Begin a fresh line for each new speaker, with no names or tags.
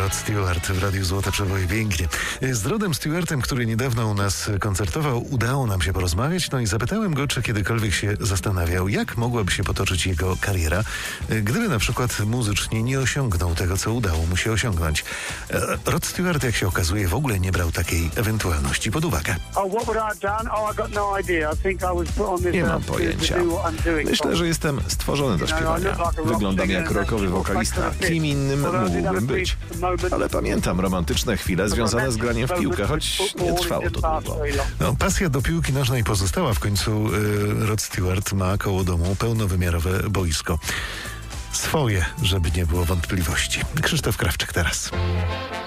Rod Stewart w Radiu Złote Przeboje. Pięknie. Z Rodem Stewartem, który niedawno u nas koncertował, udało nam się porozmawiać, no i zapytałem go, czy kiedykolwiek się zastanawiał, jak mogłaby się potoczyć jego kariera, gdyby na przykład muzycznie nie osiągnął tego, co udało mu się osiągnąć. Rod Stewart, jak się okazuje, w ogóle nie brał takiej ewentualności pod uwagę.
Nie mam pojęcia. Myślę, że jestem stworzony do śpiewania. Wyglądam jak rockowy wokalista. Kim innym mógłbym być? Ale pamiętam romantyczne chwile związane z graniem w piłkę, choć nie trwało to długo.
No, pasja do piłki nożnej pozostała. W końcu Rod Stewart ma koło domu pełnowymiarowe boisko. Swoje, żeby nie było wątpliwości. Krzysztof Krawczyk teraz.